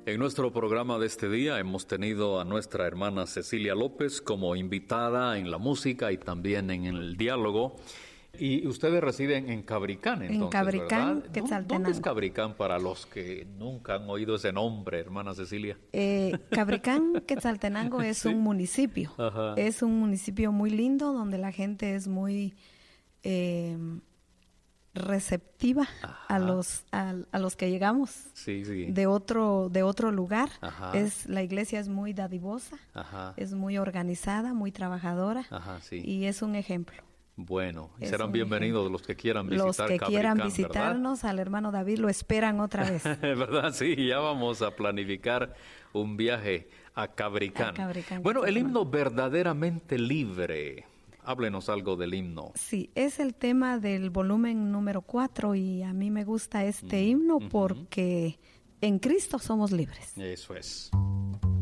En nuestro programa de este día hemos tenido a nuestra hermana Cecilia López como invitada en la música y también en el diálogo. Y ustedes residen en Cabricán, entonces, en Cabricán, ¿verdad? Quetzaltenango. ¿Dónde es Cabricán para los que nunca han oído ese nombre, hermana Cecilia? Cabricán, Quetzaltenango es Sí. un municipio. Ajá. Es un municipio muy lindo donde la gente es muy receptiva a los que llegamos Sí, sí. de otro lugar. Ajá. La iglesia es muy dadivosa, Ajá. es muy organizada, muy trabajadora. Ajá, sí. Y es un ejemplo. Bueno, y Es serán un bienvenidos ejemplo. los que quieran visitar Los que Cabricán, quieran ¿verdad? visitarnos, al hermano David lo esperan otra vez. ¿Verdad? Sí, ya vamos a planificar un viaje a Cabricán. A Cabricán, Bueno, el Quetzaltenango. himno verdaderamente libre. Háblenos algo del himno. Sí, es el tema del volumen número 4 y a mí me gusta este himno porque en Cristo somos libres. Eso es.